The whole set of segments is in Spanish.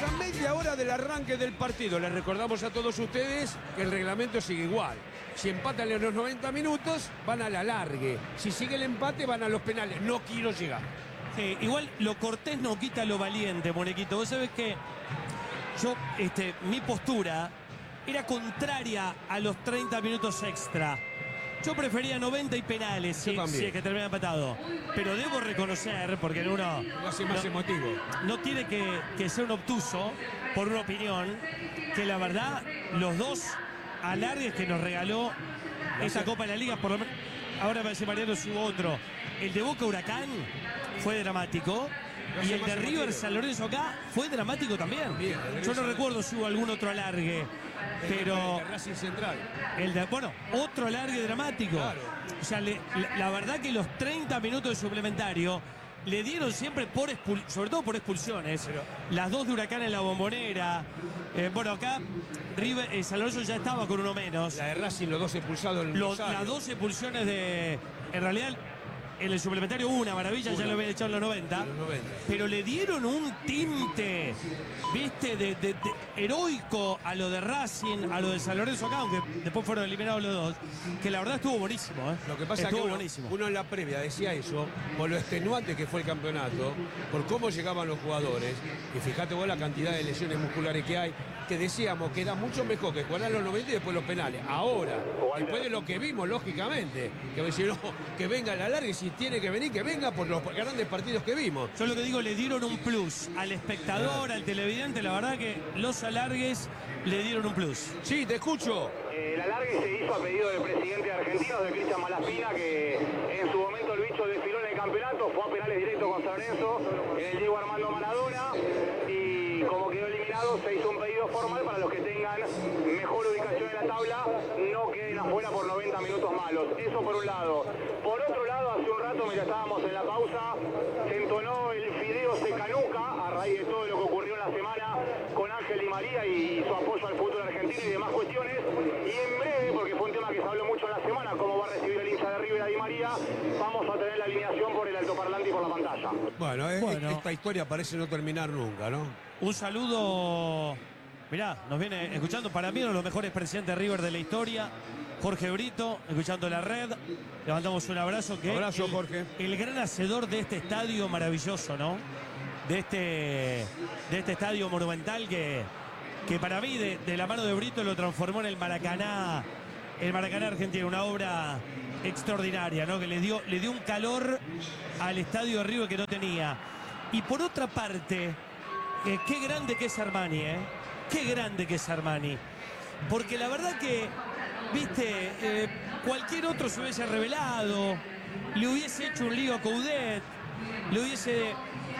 a media hora del arranque del partido. Les recordamos a todos ustedes que el reglamento sigue igual. Si empatan en los 90 minutos, van al alargue. Si sigue el empate, van a los penales. No quiero llegar. Sí, igual lo cortés no quita lo valiente, Muñequito. Vos sabés que yo, mi postura era contraria a los 30 minutos extra. Yo prefería 90 y penales, si es que termina empatado. Pero debo reconocer, porque uno lo hace más emotivo. No tiene que ser un obtuso por una opinión, que la verdad, los dos alargues que nos regaló esa Copa de la Liga, por lo menos, ahora parece Mariano si hubo otro. El de Boca Huracán fue dramático. Y el de River San Lorenzo acá fue dramático también. Bien, yo no recuerdo si hubo algún otro alargue. Pero el de Racing Central. Otro alargue dramático. Claro. O sea, la verdad que los 30 minutos de suplementario le dieron siempre sobre todo por expulsiones. Pero las dos de Huracán en la Bombonera. Acá River, San Lorenzo ya estaba con uno menos. La de Racing, los dos expulsados en las dos expulsiones en realidad. En el suplementario una maravilla, ya lo habían echado en los 90. Pero le dieron un tinte, viste, de heroico a lo de Racing, a lo de San Lorenzo acá, aunque después fueron eliminados los dos, que la verdad estuvo buenísimo. Lo que pasa es que uno en la previa decía eso, por lo extenuante que fue el campeonato, por cómo llegaban los jugadores, y fíjate vos la cantidad de lesiones musculares que hay, que decíamos que era mucho mejor que jugar a los 90 y después los penales. Ahora, después de lo que vimos, lógicamente, que venga el alargue, si tiene que venir, que venga por los grandes partidos que vimos. Yo lo que digo, le dieron un plus al espectador, al televidente. La verdad que los alargues le dieron un plus. Sí, te escucho. El alargue se hizo a pedido del presidente argentino, de Cristian Malaspina, que en su momento el bicho desfiló en el campeonato, fue a penales directos con San Lorenzo, en el Diego Armando Maradona, y como quedó eliminado, se hizo un pedido formal para los que tengan mejor ubicación en la tabla, no queden afuera por 90 minutos malos. Eso por un lado. Por otro lado, hace un rato, mientras estábamos en la pausa, se entonó el Fideo Secanuca a raíz de todo lo que ocurrió en la semana con Ángel Di María y su apoyo al fútbol argentino y demás cuestiones. Y en breve, porque fue un tema que se habló mucho en la semana, cómo va a recibir el hincha de River a Di María, vamos a tener la alineación por el altoparlante y por la pantalla. Bueno, esta historia parece no terminar nunca, ¿no? Un saludo, mirá, nos viene escuchando, para mí uno de los mejores presidentes de River de la historia, Jorge Brito, escuchando la red. Levantamos un abrazo. Abrazo, Jorge. El gran hacedor de este estadio maravilloso, ¿no? De este estadio monumental que para mí, de la mano de Brito, lo transformó en el Maracaná argentino. Una obra extraordinaria, ¿no? Que le dio un calor al estadio de River que no tenía. Y por otra parte, qué grande que es Armani, ¿eh? Qué grande que es Armani. Porque la verdad que, viste, cualquier otro se hubiese revelado, le hubiese hecho un lío a Coudet, lo hubiese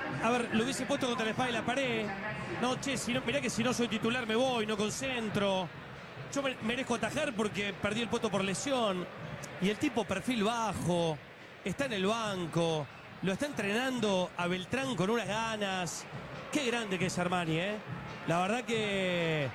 puesto contra la espada y la pared. No, mirá que si no soy titular me voy, no concentro. Yo merezco atajar porque perdí el puesto por lesión. Y el tipo, perfil bajo, está en el banco, lo está entrenando a Beltrán con unas ganas. Qué grande que es Armani, ¿eh? La verdad que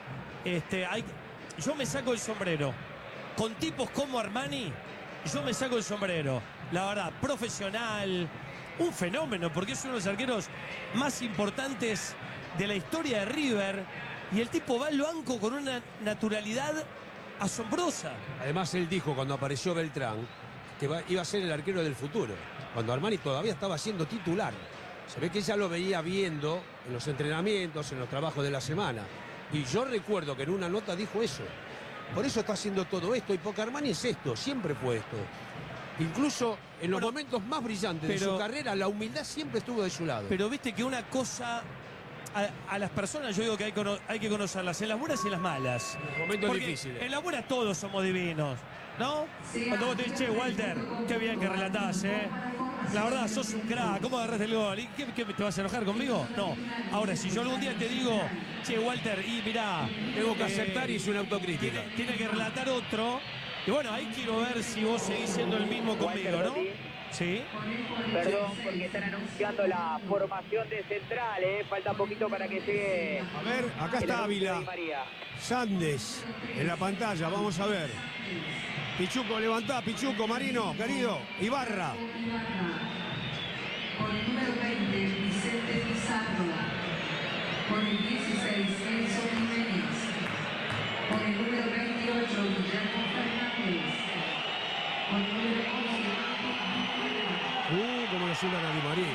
yo me saco el sombrero. Con tipos como Armani, yo me saco el sombrero. La verdad, profesional, un fenómeno, porque es uno de los arqueros más importantes de la historia de River. Y el tipo va al banco con una naturalidad asombrosa. Además, él dijo cuando apareció Beltrán que iba a ser el arquero del futuro, cuando Armani todavía estaba siendo titular. Se ve que ya lo veía viendo en los entrenamientos, en los trabajos de la semana. Y yo recuerdo que en una nota dijo eso. Por eso está haciendo todo esto. Y porque Armani es esto, siempre fue esto. Incluso en los momentos más brillantes de su carrera, la humildad siempre estuvo de su lado. Pero viste que una cosa, a las personas yo digo que hay que conocerlas en las buenas y en las malas. En los momentos difíciles. En las buenas todos somos divinos, ¿no? Cuando vos te dices, che, Walter, qué bien que relatás, ¿eh? La verdad, sos un crack, ¿cómo agarraste el gol? ¿Y qué te vas a enojar conmigo? No. Ahora, si yo algún día te digo, che, Walter, y mirá, tengo que aceptar y es una autocrítica. Tiene que relatar otro. Y bueno, ahí quiero ver si vos seguís siendo el mismo conmigo, ¿no? Sí. Perdón, porque están anunciando la formación de central, falta poquito para que llegue. A ver, acá está Ávila. Sandes en la pantalla, vamos a ver. Pichuco, levantá, Pichuco, Marino, querido, Ibarra. Con el número 20, Vicente Pizarro. Con el 16. Como lo silban a Di María.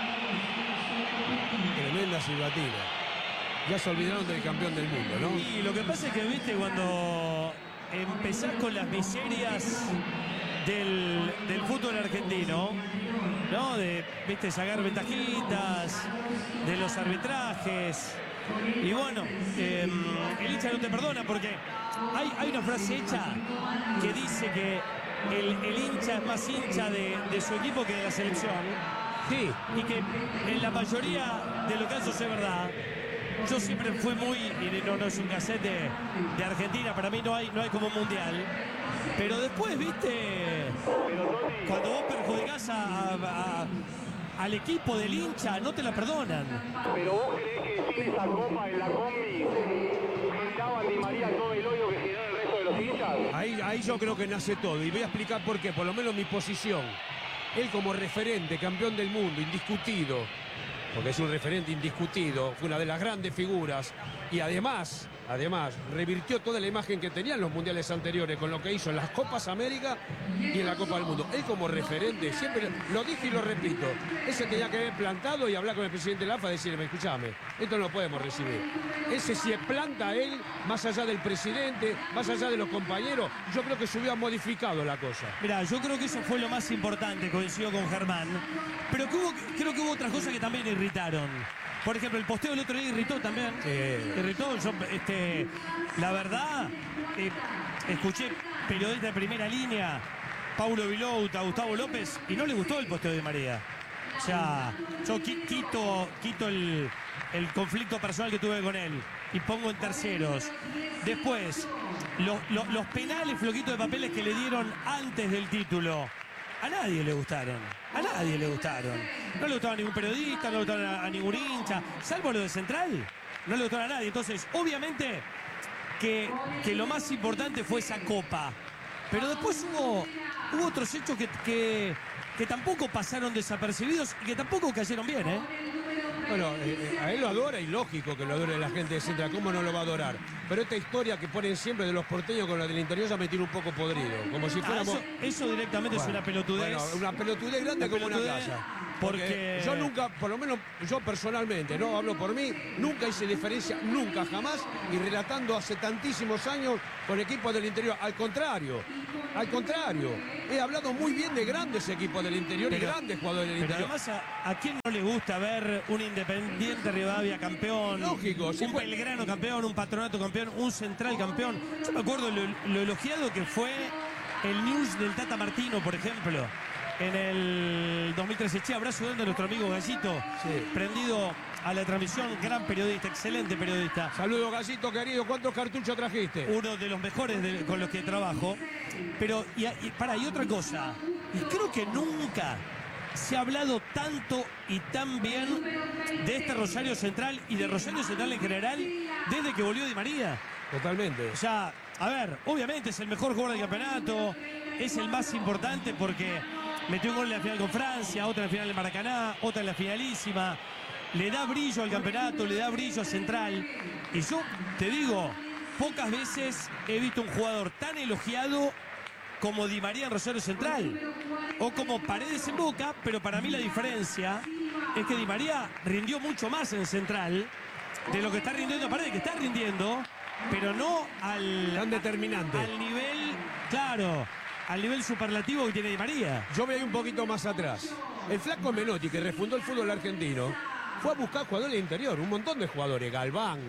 Tremenda silbatina. Ya se olvidaron del campeón del mundo, ¿no? Y lo que pasa es que, viste, cuando empezás con las miserias del fútbol argentino, ¿no? De, viste, sacar ventajitas, de los arbitrajes. Y bueno, el hincha no te perdona porque hay una frase hecha que dice que el hincha es más hincha de su equipo que de la selección. Sí. Y que en la mayoría de los casos es verdad. Yo siempre fui muy, y no es un cassette de Argentina, para mí no hay como un mundial. Pero después, viste, cuando vos perjudicás al equipo del hincha, no te la perdonan. Pero vos creés que sin esa copa en la combi generaban Di María todo el odio que generó el resto de los hinchas. Ahí yo creo que nace todo. Y voy a explicar por qué, por lo menos mi posición. Él como referente, campeón del mundo, indiscutido, porque es un referente indiscutido, fue una de las grandes figuras y además revirtió toda la imagen que tenía en los mundiales anteriores con lo que hizo en las Copas América y en la Copa del Mundo. Él como referente, siempre lo dije y lo repito, ese tenía que haber plantado y hablar con el presidente de la AFA y decirle, escúchame, esto no lo podemos recibir. Ese si planta él, más allá del presidente, más allá de los compañeros, yo creo que se hubiera modificado la cosa. Mirá, yo creo que eso fue lo más importante, coincido con Germán, pero creo que hubo otras cosas que también irritaron. Por ejemplo, el posteo del otro día irritó también. Irritó. Yo, la verdad, escuché periodistas de primera línea, Paulo Vilouta, Gustavo López, y no le gustó el posteo de María. O sea, yo quito el conflicto personal que tuve con él y pongo en terceros. Después, los penales floquitos de papeles que le dieron antes del título. A nadie le gustaron. A nadie le gustaron. No le gustaba a ningún periodista, no le gustaron a ningún hincha, salvo lo de Central. No le gustaron a nadie. Entonces, obviamente que lo más importante fue esa copa. Pero después hubo otros hechos que tampoco pasaron desapercibidos y que tampoco cayeron bien, ¿eh? Bueno, a él lo adora y lógico que lo adore la gente de Central, ¿cómo no lo va a adorar? Pero esta historia que ponen siempre de los porteños con la del interior ya me tiene un poco podrido, como si fuéramos... Eso directamente es una pelotudez. Bueno, una pelotudez grande como una casa. Porque yo nunca, por lo menos yo personalmente, no hablo por mí, nunca hice diferencia, nunca, jamás, y relatando hace tantísimos años con equipos del interior. Al contrario, he hablado muy bien de grandes equipos del interior y grandes jugadores del interior. Además, ¿a quién no le gusta ver un Independiente Rivadavia campeón? Lógico, un Belgrano campeón, un Patronato campeón, un Central campeón. Yo me acuerdo lo elogiado que fue el news del Tata Martino, por ejemplo. En el 2013, abrazo grande a nuestro amigo Gallito, prendido a la transmisión, gran periodista, excelente periodista. Saludos, Gallito, querido. ¿Cuántos cartuchos trajiste? Uno de los mejores con los que trabajo. Pero, y otra cosa, y creo que nunca se ha hablado tanto y tan bien de este Rosario Central y de Rosario Central en general desde que volvió Di María. Totalmente. O sea, a ver, obviamente es el mejor jugador del campeonato, es el más importante porque metió un gol en la final con Francia, otra en la final del Maracaná, otra en la finalísima. Le da brillo al campeonato, le da brillo a Central. Y yo te digo, pocas veces he visto un jugador tan elogiado como Di María en Rosario Central. O como Paredes en Boca, pero para mí la diferencia es que Di María rindió mucho más en Central de lo que está rindiendo Paredes, que está rindiendo, pero no tan determinante. Al nivel, claro, al nivel superlativo que tiene Di María. Yo voy un poquito más atrás. El flaco Menotti, que refundó el fútbol argentino, fue a buscar jugadores del interior, un montón de jugadores, Galván,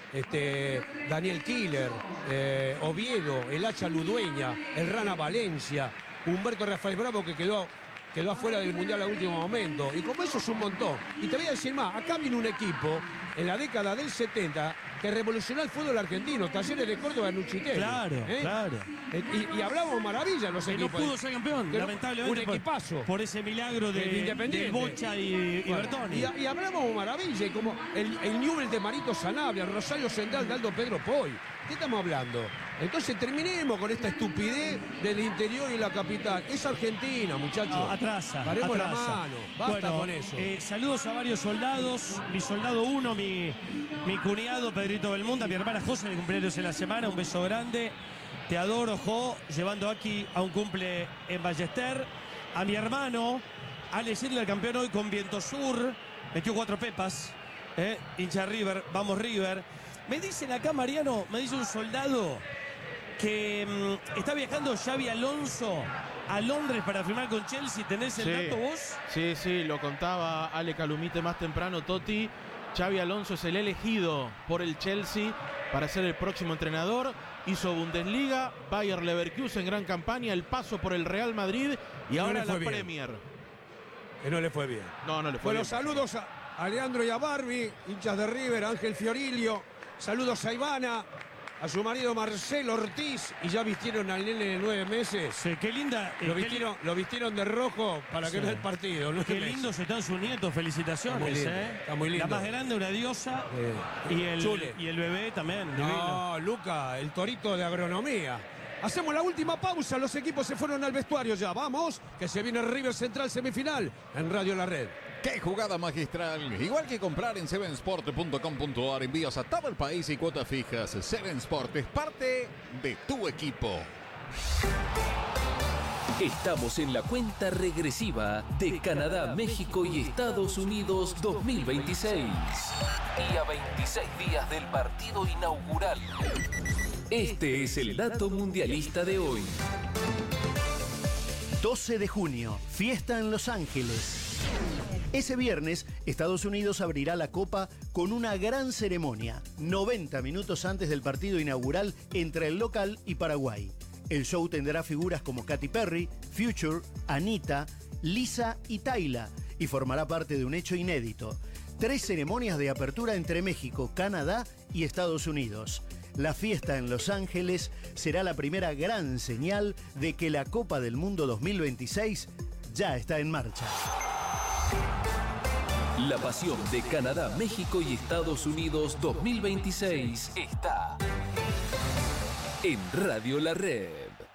Daniel Killer, Oviedo, el Hacha Ludueña, el Rana Valencia, Humberto Rafael Bravo, que quedó afuera del Mundial a último momento. Y como eso es un montón. Y te voy a decir más, acá vino un equipo en la década del 70 que revolucionó el fútbol argentino, Talleres de Córdoba, Nuchitelli. Claro, claro. Y hablamos maravilla los equipos. No pudo ser campeón, lamentablemente. Un equipazo. Por ese milagro de Bocha y Bertoni. Y hablamos maravilla, y como el Newell's de Marito Sanabria, el Rosario Central de Aldo Pedro Poy. ¿Qué estamos hablando? Entonces terminemos con esta estupidez del interior y la capital. Es Argentina, muchachos. No, atrasa. Paremos la mano. Basta con eso. Saludos a varios soldados. Mi soldado 1, mi cuñado Pedro Brito Belmonte, a mi hermana José, de cumpleaños en la semana, un beso grande. Te adoro, Jo, llevando aquí a un cumple en Ballester. A mi hermano, Ale Schindler, campeón hoy con Viento Sur, metió 4 pepas, hincha River, vamos River. Me dicen acá, Mariano, me dice un soldado que está viajando Xavi Alonso a Londres para firmar con Chelsea. ¿Tenés el dato vos? Sí, lo contaba Ale Calumite más temprano, Toti. Xavi Alonso es el elegido por el Chelsea para ser el próximo entrenador. Hizo Bundesliga, Bayer Leverkusen, gran campaña, el paso por el Real Madrid y ahora la Premier. Que no le fue bien. No le fue bien. Bueno, saludos a Leandro y a Barbie, hinchas de River, Ángel Fiorilio. Saludos a Ivana, a su marido Marcelo Ortiz. Y ya vistieron al nene de 9 meses. Sí, qué linda. Lo vistieron de rojo para que no es el partido. Qué lindos están sus nietos, felicitaciones. Está muy lindo. La más grande, una diosa. Y el bebé también. No, divino. Luca, el torito de agronomía. Hacemos la última pausa, los equipos se fueron al vestuario ya. Vamos, que se viene River Central semifinal en Radio La Red. ¡Qué jugada magistral! Igual que comprar en sevensport.com.ar, envíos a todo el país y cuotas fijas. Seven Sport es parte de tu equipo. Estamos en la cuenta regresiva de Canadá, México y Estados Unidos 2026. Y a 26 días del partido inaugural. Este es el dato mundialista de hoy. 12 de junio, fiesta en Los Ángeles. Ese viernes, Estados Unidos abrirá la Copa con una gran ceremonia, 90 minutos antes del partido inaugural entre el local y Paraguay. El show tendrá figuras como Katy Perry, Future, Anita, Lisa y Tayla, y formará parte de un hecho inédito. 3 ceremonias de apertura entre México, Canadá y Estados Unidos. La fiesta en Los Ángeles será la primera gran señal de que la Copa del Mundo 2026 ya está en marcha. La pasión de Canadá, México y Estados Unidos 2026 está en Radio La Red.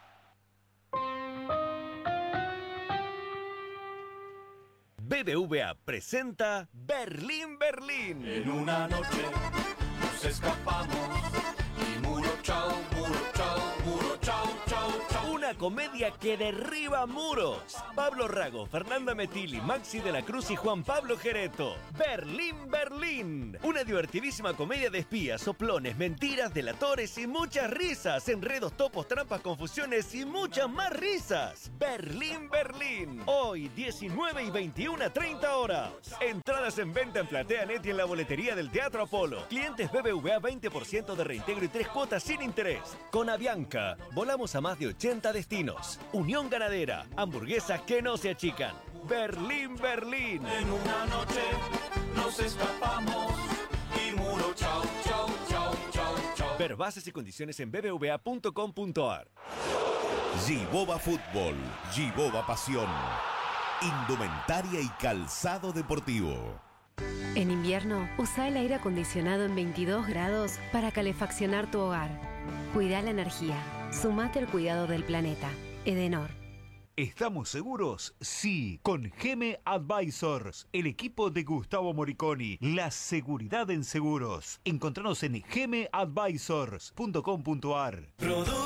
BBVA presenta Berlín, Berlín. En una noche nos escapamos y muro chao, chao. Una comedia que derriba muros. Pablo Rago, Fernanda Metilli, Maxi de la Cruz y Juan Pablo Gereto. Berlín, Berlín. Una divertidísima comedia de espías, soplones, mentiras, delatores y muchas risas. Enredos, topos, trampas, confusiones y muchas más risas. Berlín, Berlín. Hoy, 19 y 21:30 horas. Entradas en venta en PlateaNet y en la boletería del Teatro Apolo. Clientes BBVA 20% de reintegro y 3 cuotas sin interés. Con Avianca, volamos a más de 80 destinos. Unión Ganadera, hamburguesas que no se achican. Berlín, Berlín. En una noche nos escapamos y muro chao. Ver bases y condiciones en bbva.com.ar. Giboba Fútbol, Giboba Pasión, indumentaria y calzado deportivo. En invierno, usa el aire acondicionado en 22 grados para calefaccionar tu hogar. Cuida la energía. Sumate al cuidado del planeta. Edenor. ¿Estamos seguros? Sí, con Geme Advisors, el equipo de Gustavo Moriconi. La seguridad en seguros. Encontranos en gemeadvisors.com.ar.